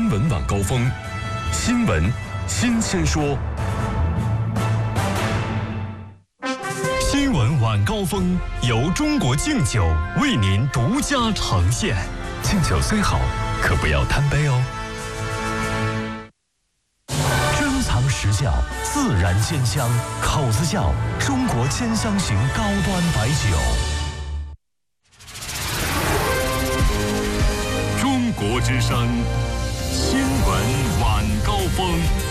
闻晚高峰，新闻新鲜说。新闻晚高峰由中国敬酒为您独家呈现。敬酒虽好，可不要贪杯哦。珍藏实窖，自然鲜香，口子窖，中国千香型高端白酒。中国之声，新闻晚高峰。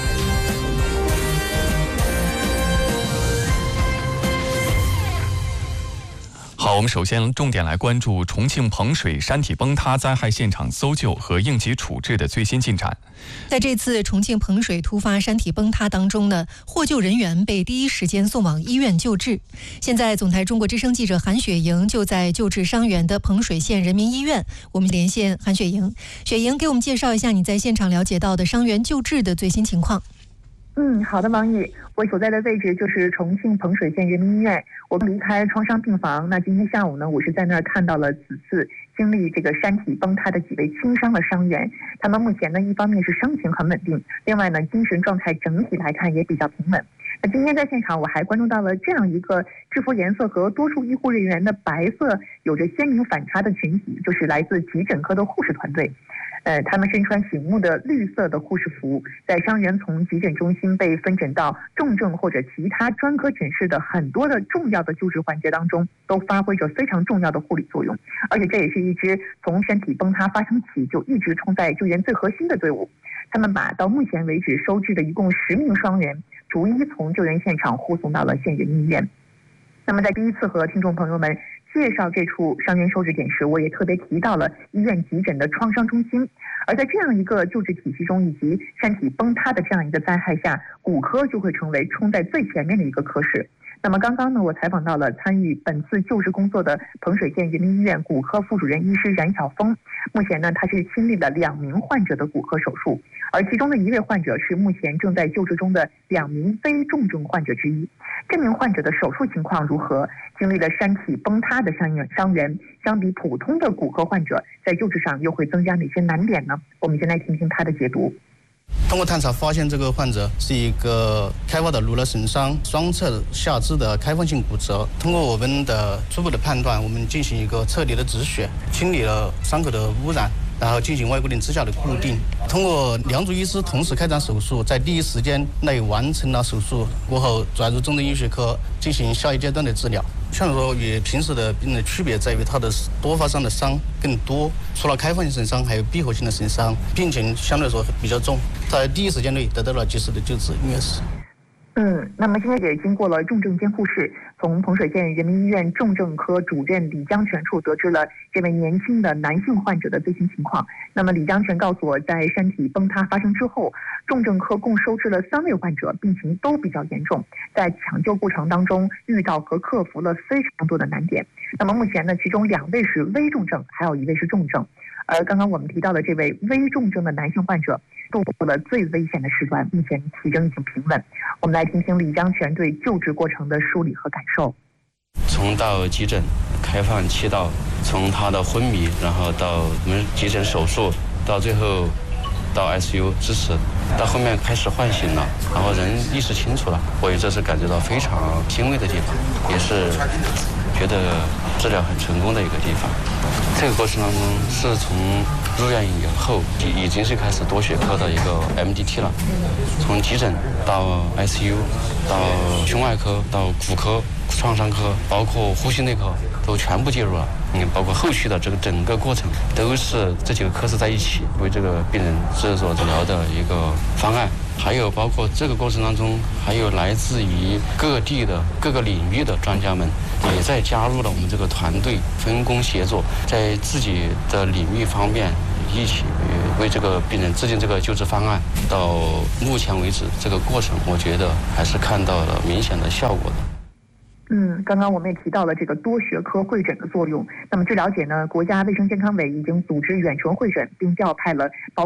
好，我们首先重点来关注重庆彭水山体崩塌灾害现场搜救和应急处置的最新进展。 在这次重庆彭水突发山体崩塌当中呢，获救人员被第一时间送往医院救治。现在总台中国之声记者韩雪莹就在救治伤员的彭水县人民医院，我们连线韩雪莹。雪莹，给我们介绍一下你在现场了解到的伤员救治的最新情况。 好的，王毅，我所在的位置就是重庆彭水县人民医院。我们离开创伤病房，那今天下午呢，我是在那儿看到了此次经历这个山体崩塌的几位轻伤的伤员。他们目前呢，一方面是伤情很稳定，另外呢，精神状态整体来看也比较平稳。那今天在现场，我还关注到了这样一个制服颜色和多数医护人员的白色有着鲜明反差的群体，就是来自急诊科的护士团队。他们身穿醒目的绿色的护士服，在伤员从急诊中心被分诊到重症或者其他专科诊室的很多的重要的救治环节当中，都发挥着非常重要的护理作用。而且这也是一支从山体崩塌发生起就一直冲在救援最核心的队伍。他们把到目前为止收治的一共10名伤员，逐一从救援现场护送到了县人民医院。那么在第一次和听众朋友们介绍这处伤员收治点时，我也特别提到了医院急诊的创伤中心。而在这样一个救治体系中，以及山体崩塌的这样一个灾害下，骨科就会成为冲在最前面的一个科室。那么刚刚呢，我采访到了参与本次救治工作的彭水县人民医院骨科副主任医师冉晓峰。目前呢，他是亲历了2名患者的骨科手术，而其中的1位患者是目前正在救治中的2名非重症患者之一。这名患者的手术情况如何？经历了山体崩塌的伤员，相比普通的骨科患者，在救治上又会增加哪些难点呢？我们先来听听他的解读。 通过探查发现，这个患者是一个开发的颅内损伤、双侧下肢的开放性骨折。通过我们的初步的判断，我们进行一个彻底的止血，清理了伤口的污染，然后进行外固定支架的固定。通过2组医师同时开展手术，在第一时间内完成了手术过后，转入重症医学科进行下一阶段的治疗。相对说，与平时的病人区别在于他的多发伤的伤更多，除了开放性损伤，还有闭合性的损伤，病情相对来说比较重，在第一时间内得到了及时的救治应该是。 那么今天也经过了重症监护室，从彭水县人民医院重症科主任李江全处得知了这位年轻的男性患者的最新情况。那么李江全告诉我，在山体崩塌发生之后，重症科共收治了3位患者，病情都比较严重，在抢救过程当中遇到和克服了非常多的难点。那么目前呢，其中2位是危重症，还有1位是重症。而刚刚我们提到的这位危重症的男性患者度过了最危险的时段，目前体征已经平稳。我们来听听李江全对救治过程的梳理和感受。 从到急诊开放气道，从他的昏迷，然后到我们急诊手术，到最后到 ICU 支持，到后面开始唤醒了，然后人意识清楚了，我也这是感觉到非常欣慰的地方，也是觉得治疗很成功的一个地方。这个过程当中是从入院以后已经是开始多学科的一个 MDT 了，从急诊到 ICU 到胸外科到骨科、创伤科，包括呼吸内科都全部介入了。包括后续的这个整个过程都是这几个科室在一起为这个病人制作治疗的一个方案。还有包括这个过程当中，还有来自于各地的各个领域的专家们也在加入了我们这个团队，分工协作，在自己的领域方面一起为这个病人制定这个救治方案。到目前为止，这个过程我觉得还是看到了明显的效果的。 刚刚我们也提到了这个多学科会诊的作用。那么据了解呢，国家卫生健康委已经组织远程会诊，并调派了包